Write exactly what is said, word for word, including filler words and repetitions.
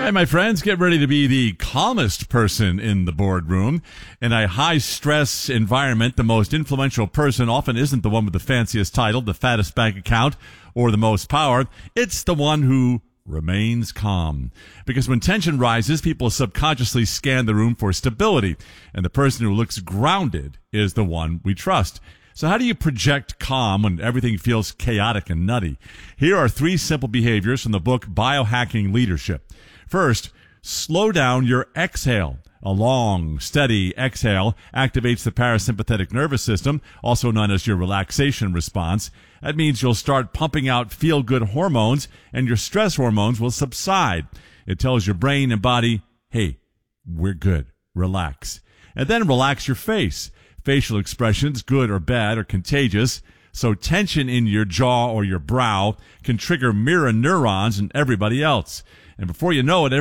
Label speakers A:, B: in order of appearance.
A: right, my friends, get ready to be the calmest person in the boardroom. In a high-stress environment, the most influential person often isn't the one with the fanciest title, the fattest bank account, or the most power. It's the one who remains calm. Because when tension rises, people subconsciously scan the room for stability, and the person who looks grounded is the one we trust. So how do you project calm when everything feels chaotic and nutty? Here are three simple behaviors from the book Biohacking Leadership. First, slow down your exhale. A long, steady exhale activates the parasympathetic nervous system, also known as your relaxation response. That means you'll start pumping out feel-good hormones, and your stress hormones will subside. It tells your brain and body, hey, we're good. Relax. And then relax your face. Facial expressions, good or bad, are contagious, so tension in your jaw or your brow can trigger mirror neurons in everybody else. And before you know it,